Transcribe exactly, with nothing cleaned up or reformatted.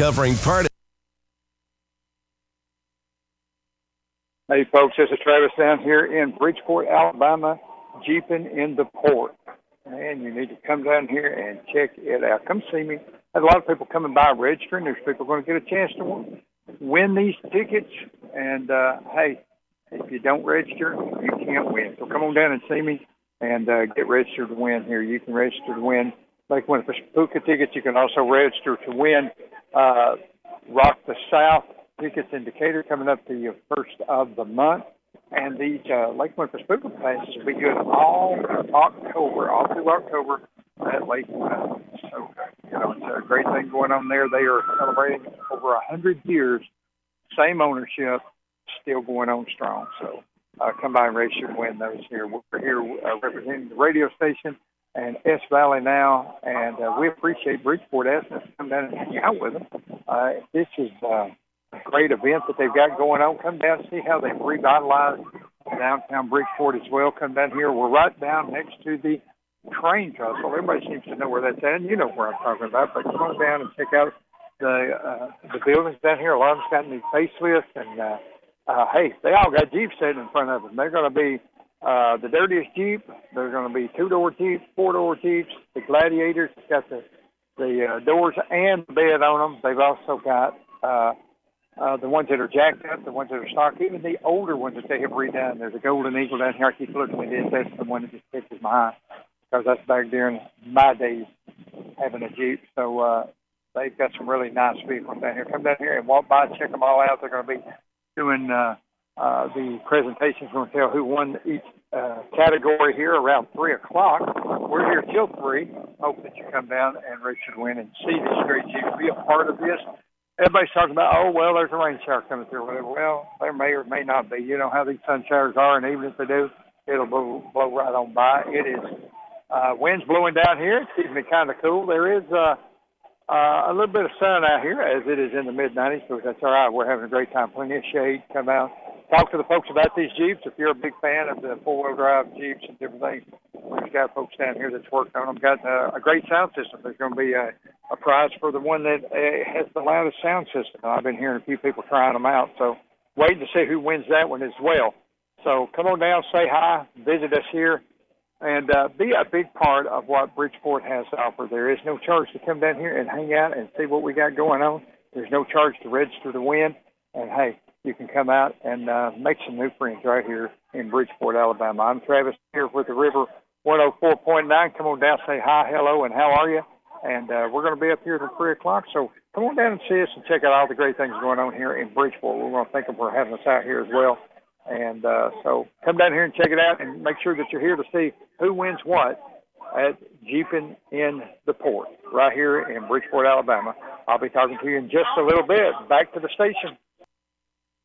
covering part of... Hey, folks, this is Travis down here in Bridgeport, Alabama, Jeeping in the Port. Man, you need to come down here and check it out. Come see me. There's a lot of people coming by registering. There's people going to get a chance to win these tickets. And, uh, hey, if you don't register, you can't win. So come on down and see me and uh, get registered to win here. You can register to win Lake Winter Paspooka tickets. You can also register to win uh, Rock the South tickets in Decatur coming up the first of the month. And these uh, Lake Winter Paspooka passes will be good all October, all through October at Lake Winter. So, you know, it's a great thing going on there. They are celebrating over one hundred years, same ownership, still going on strong. So uh, come by and register to win those here. We're here uh, representing the radio station and S Valley Now, and uh, we appreciate Bridgeport asking us to come down and hang out with them. Uh, this is uh, a great event that they've got going on. Come down and see how they've revitalized downtown Bridgeport as well. Come down here. We're right down next to the train trestle. Everybody seems to know where that's at, and you know where I'm talking about. But come on down and check out the uh, the buildings down here. A lot of them's got new facelifts, and uh, uh, hey, they all got Jeeps sitting in front of them. They're going to be uh, the dirtiest Jeep. They're going to be two-door Jeeps, four-door Jeeps. The Gladiators, it's got the the uh, doors and the bed on them. They've also got uh, uh, the ones that are jacked up, the ones that are stock, even the older ones that they have redone. There's a Golden Eagle down here. I keep looking at this. That's the one that just catches my eye, because that's back during my days having a Jeep. So uh, they've got some really nice vehicles down here. Come down here and walk by, check them all out. They're going to be doing uh, uh, the presentations. We're going to tell who won each uh, category here around three o'clock. We're here till three. Hope that you come down and register to win and see this great Jeep. Be a part of this. Everybody's talking about, oh, well, there's a rain shower coming through. Well, there may or may not be. You know how these sun showers are, and even if they do, it'll blow, blow right on by. It is uh, wind's blowing down here. It's keeping me kind of cool. There is uh, uh, a little bit of sun out here, as it is in the mid nineties, but that's all right. We're having a great time. Plenty of shade. Come out. Talk to the folks about these Jeeps. If you're a big fan of the four-wheel drive Jeeps and different things, we've got folks down here that's working on them. Got uh, a great sound system. There's going to be a, a prize for the one that uh, has the loudest sound system. I've been hearing a few people trying them out, so waiting to see who wins that one as well. So come on down, say hi, visit us here, and uh, be a big part of what Bridgeport has to offer. There is no charge to come down here and hang out and see what we got going on. There's no charge to register to win. And, hey, you can come out and uh, make some new friends right here in Bridgeport, Alabama. I'm Travis here with the River one oh four point nine. Come on down, say hi, hello, and how are you? And uh, we're going to be up here till three o'clock. So come on down and see us and check out all the great things going on here in Bridgeport. We're going to thank them for having us out here as well. And uh, so come down here and check it out, and make sure that you're here to see who wins what at Jeeping in the Port right here in Bridgeport, Alabama. I'll be talking to you in just a little bit. Back to the station.